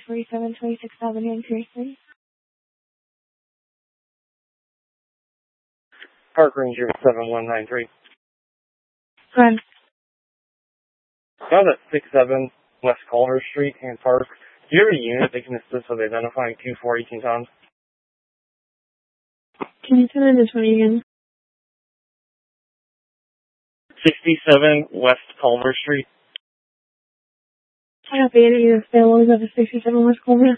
47 26th Avenue in Pearson. Park Ranger 7193. Go ahead. Found at 67 West Culver Street in Park. Do you have a unit that can assist with identifying 2 418 tons? Can you send in the 20 again? 67 West Culver Street. I have beta units available at the 67 West Culver.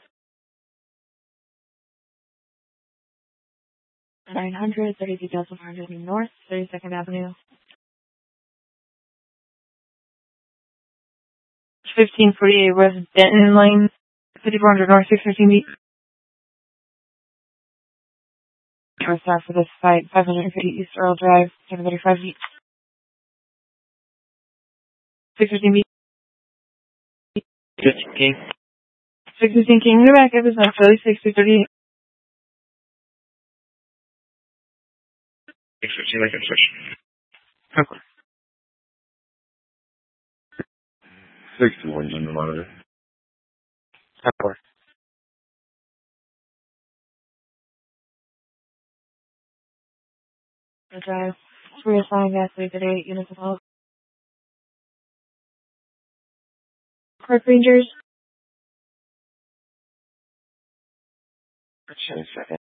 900, 32,400 North, 32nd Avenue. 1548 West Denton Lane, 5400 North, 615 feet. North south for this site, 550 East Earl Drive, 735 feet. 615 feet. 15 King. 615 King, you're back up, it's not Philly, 6238. 615, I can switch. Okay. 61 on the monitor. Okay. Drive, reassigned gas 38 units of help. Park Rangers. Just a second.